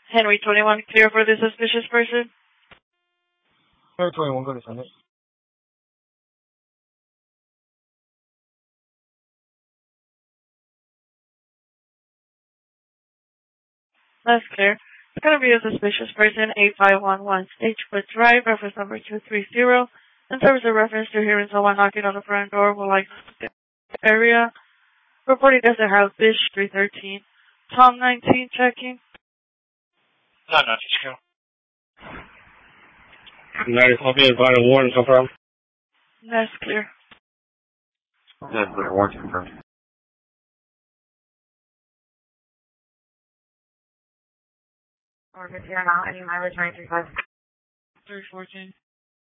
Henry 21, clear for the suspicious person. Henry 21, go to Senate. That's clear. It's going to be a suspicious person, 8511 Stagefoot Drive, reference number 230. In terms of reference to hearing someone knocking on the front door, will like the area. Reporting as a house, Bish 313. Tom 19 checking. No, just go. 94 being by warrant confirmed. That's clear. That's clear, warrant confirmed. Or if you're not, any mileage 935. 314.